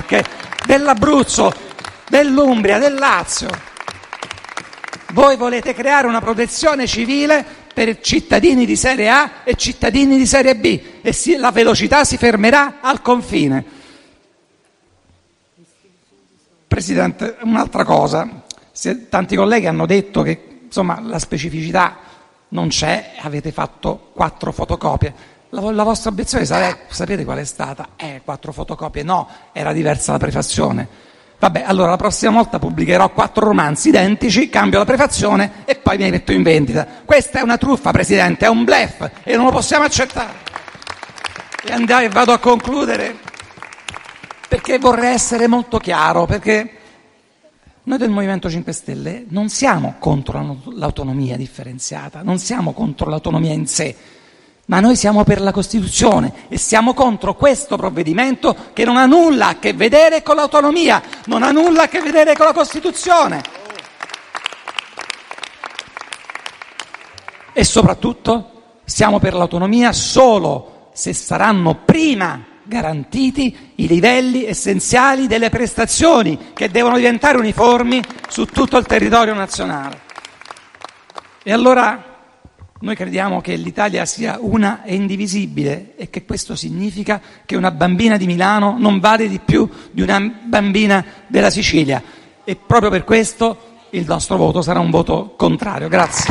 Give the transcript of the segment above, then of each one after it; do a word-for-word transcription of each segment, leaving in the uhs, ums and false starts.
Marche, dell'Abruzzo, dell'Umbria, del Lazio. Voi volete creare una protezione civile per cittadini di serie A e cittadini di serie B e si, la velocità si fermerà al confine. Presidente, un'altra cosa. Se, tanti colleghi hanno detto che insomma la specificità non c'è, avete fatto quattro fotocopie. La, la vostra obiezione sarà, sapete qual è stata? Eh, quattro fotocopie. No, era diversa la prefazione. Vabbè, allora la prossima volta pubblicherò quattro romanzi identici, cambio la prefazione e poi mi metto in vendita. Questa è una truffa, Presidente, è un bluff e non lo possiamo accettare. E andai, vado a concludere, perché vorrei essere molto chiaro, perché noi del Movimento cinque Stelle non siamo contro l'autonomia differenziata, non siamo contro l'autonomia in sé, ma noi siamo per la Costituzione e siamo contro questo provvedimento che non ha nulla a che vedere con l'autonomia, non ha nulla a che vedere con la Costituzione. E soprattutto siamo per l'autonomia solo se saranno prima garantiti i livelli essenziali delle prestazioni che devono diventare uniformi su tutto il territorio nazionale. E allora noi crediamo che l'Italia sia una e indivisibile e che questo significa che una bambina di Milano non vale di più di una bambina della Sicilia e proprio per questo il nostro voto sarà un voto contrario. Grazie.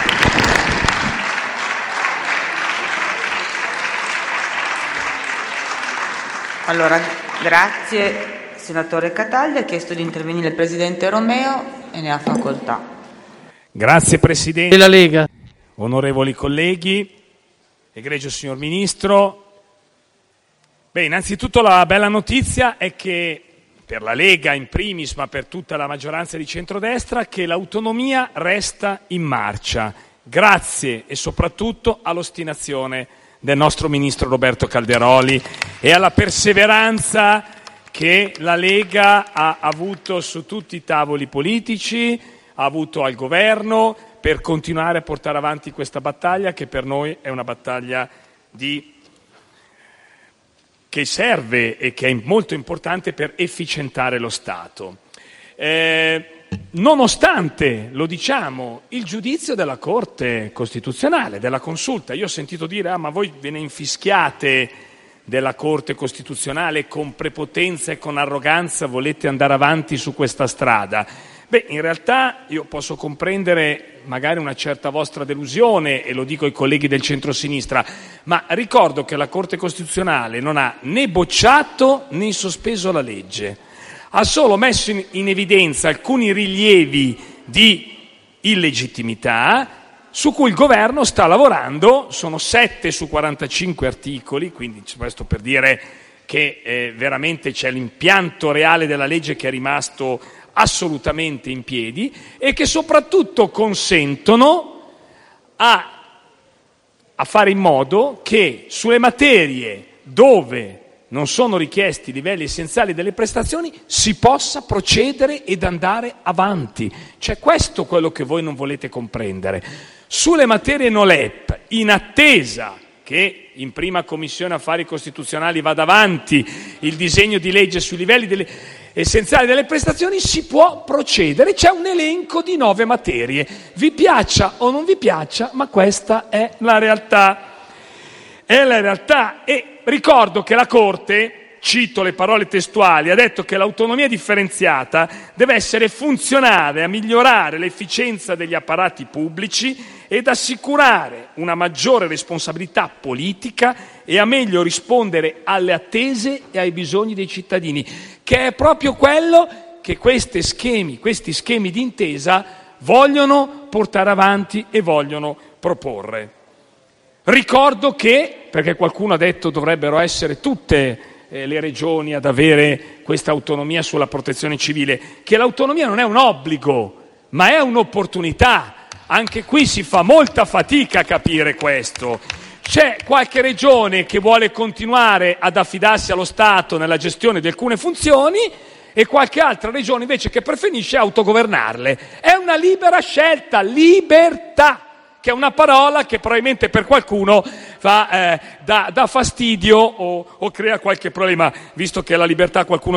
Allora, grazie senatore Cataldi. Ha chiesto di intervenire il presidente Romeo e ne ha facoltà. Grazie Presidente. Della Lega. Onorevoli colleghi, egregio signor Ministro, beh, innanzitutto la bella notizia è che per la Lega in primis, ma per tutta la maggioranza di centrodestra, che l'autonomia resta in marcia, grazie e soprattutto all'ostinazione del nostro Ministro Roberto Calderoli e alla perseveranza che la Lega ha avuto su tutti i tavoli politici, ha avuto al governo, per continuare a portare avanti questa battaglia che per noi è una battaglia di... che serve e che è molto importante per efficientare lo Stato. Eh, nonostante, lo diciamo, il giudizio della Corte Costituzionale, della Consulta, io ho sentito dire, ah ma voi ve ne infischiate della Corte Costituzionale con prepotenza e con arroganza, volete andare avanti su questa strada. Beh, in realtà io posso comprendere magari una certa vostra delusione, e lo dico ai colleghi del centrosinistra, ma ricordo che la Corte Costituzionale non ha né bocciato né sospeso la legge, ha solo messo in, in evidenza alcuni rilievi di illegittimità su cui il governo sta lavorando. Sono sette su quarantacinque articoli, quindi questo per dire che eh, veramente c'è l'impianto reale della legge che è rimasto assolutamente in piedi e che soprattutto consentono a, a fare in modo che sulle materie dove non sono richiesti i livelli essenziali delle prestazioni si possa procedere ed andare avanti. C'è questo quello che voi non volete comprendere. Sulle materie NOLEP, in attesa che in prima commissione affari costituzionali vada avanti il disegno di legge sui livelli delle essenziali delle prestazioni, si può procedere. C'è un elenco di nove materie, vi piaccia o non vi piaccia, ma questa è la realtà. È la realtà. E ricordo che la Corte, cito le parole testuali, ha detto che l'autonomia differenziata deve essere funzionale a migliorare l'efficienza degli apparati pubblici ed assicurare una maggiore responsabilità politica e a meglio rispondere alle attese e ai bisogni dei cittadini, che è proprio quello che questi schemi, questi schemi di intesa vogliono portare avanti e vogliono proporre. Ricordo che, perché qualcuno ha detto dovrebbero essere tutte eh, le regioni ad avere questa autonomia sulla protezione civile, che l'autonomia non è un obbligo, ma è un'opportunità. Anche qui si fa molta fatica a capire questo. C'è qualche regione che vuole continuare ad affidarsi allo Stato nella gestione di alcune funzioni e qualche altra regione invece che preferisce autogovernarle. È una libera scelta, libertà, che è una parola che probabilmente per qualcuno fa, eh, dà, dà fastidio o, o crea qualche problema, visto che la libertà qualcuno